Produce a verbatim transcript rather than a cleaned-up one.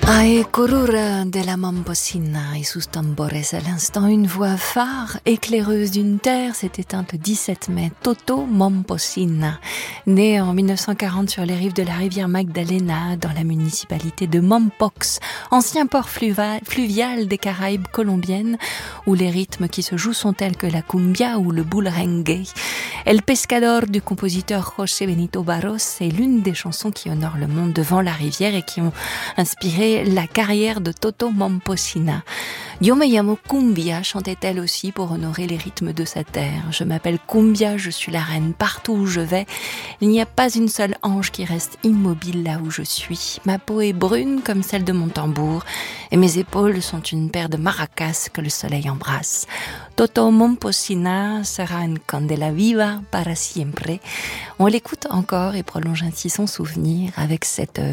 Ay corrura de la Momposina et sus tambores. À l'instant, une voix phare, éclaireuse d'une terre, s'est éteinte le dix-sept mai. Toto Momposina, né en mille neuf cent quarante sur les rives de la rivière Magdalena, dans la municipalité de Mompox, ancien port fluva- fluvial des Caraïbes colombiennes, où les rythmes qui se jouent sont tels que la cumbia ou le bulrengue. El Pescador du compositeur José Benito Barros est l'une des chansons qui honorent le monde devant la rivière et qui ont inspiré la carrière de Toto Momposina. Yo me llamo Cumbia, chantait-elle aussi pour honorer les rythmes de sa terre. Je m'appelle Cumbia, je suis la reine partout où je vais. Il n'y a pas une seule ange qui reste immobile là où je suis. Ma peau est brune comme celle de mon tambour et mes épaules sont une paire de maracas que le soleil embrasse. Toto Momposina sera une candela viva para siempre. On l'écoute encore et prolonge ainsi son souvenir avec cette